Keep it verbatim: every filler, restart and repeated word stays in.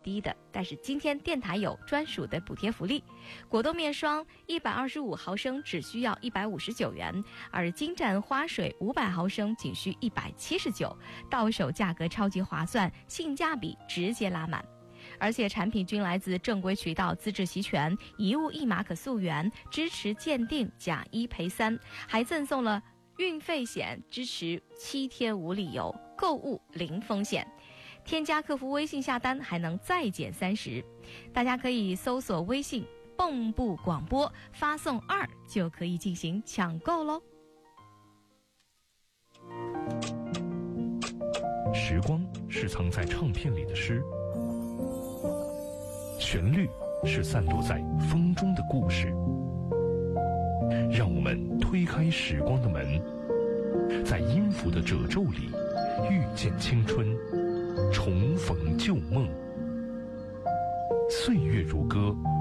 低的，但是今天电台有专属的补贴福利，果冻面霜一百二十五毫升只需要一百五十九元，而金盏花水五百毫升仅需一百七十九，到手价格超级划算，性价比直接拉满。而且产品均来自正规渠道，资质齐全，一物一码可溯源，支持鉴定，假一赔三，还赠送了运费险，支持七天无理由，购物零风险。添加客服微信下单还能再减三十，大家可以搜索微信蚌埠广播，发送二就可以进行抢购喽。 时光是藏在唱片里的诗，旋律是散落在风中的故事。让我们推开时光的门，在音符的褶皱里遇见青春，重逢旧梦。岁月如歌，